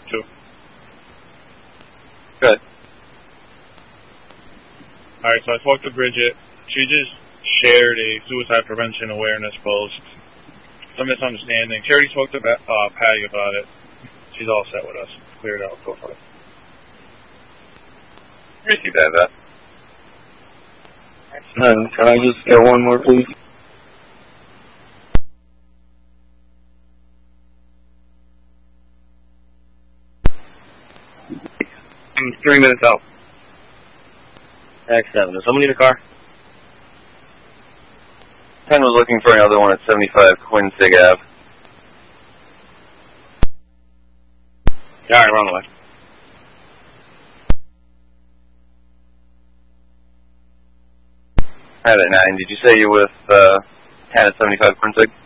2. Good. Alright, so I talked to Bridget. She just shared a suicide prevention awareness post. Some misunderstanding. She already talked to Patty about it. She's all set with us. Cleared out so far. Receive that. Can I just get one more, please? I'm 3 minutes out. X7. Does someone need a car? 10 was looking for another one at 75 Quincy Ave. Yeah, alright, we're on the way. I have it 9. Did you say you're with 10 at 75 Quincy?